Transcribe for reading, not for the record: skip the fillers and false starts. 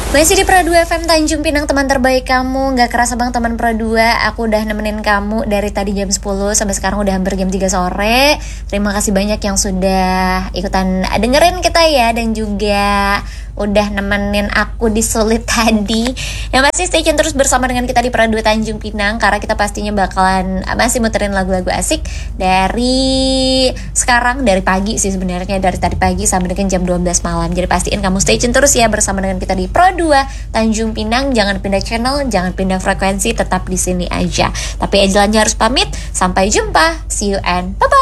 Masih di Pro 2 FM Tanjung Pinang, teman terbaik kamu. Gak kerasa bang teman Pro 2, aku udah nemenin kamu dari tadi jam 10 sampai sekarang udah hampir jam 3 sore. Terima kasih banyak yang sudah ikutan dengerin kita ya, dan juga udah nemenin aku di sulit tadi. Yang pasti stay tune terus bersama dengan kita di Pro 2 Tanjung Pinang, karena kita pastinya bakalan masih muterin lagu-lagu asik dari sekarang, dari pagi sih sebenarnya, dari tadi pagi sampai dengan jam 12 malam. Jadi pastiin kamu stay tune terus ya bersama dengan kita di Pro 2 Tanjung Pinang. Jangan pindah channel, jangan pindah frekuensi, tetap di sini aja. Tapi Angelanya harus pamit, sampai jumpa, see you and bye bye.